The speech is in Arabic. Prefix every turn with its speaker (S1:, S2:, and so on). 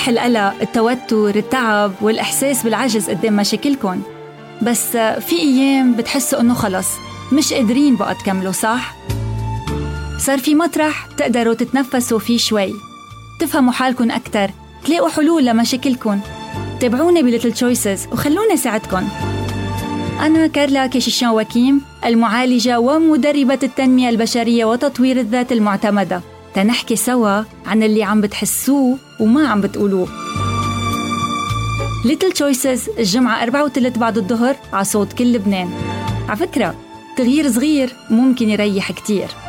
S1: صحيح القلق، التوتر، التعب والإحساس بالعجز قدام مشاكلكم، بس في أيام بتحسوا إنه خلص مش قادرين بقى تكملوا، صح؟ صار في مطرح تقدروا تتنفسوا فيه شوي، تفهموا حالكم أكتر، تلاقوا حلول لمشاكلكم. تابعوني بليتل تشويسز وخلوني ساعدكم. أنا كارلا كيشيشان وكيم، المعالجة ومدربة التنمية البشرية وتطوير الذات المعتمدة، تنحكي سوا عن اللي عم بتحسوه وما عم بتقولوه. ليتل تشويسز الجمعة 4:03 بعد الظهر على صوت كل لبنان. على فكرة تغيير صغير ممكن يريح كتير.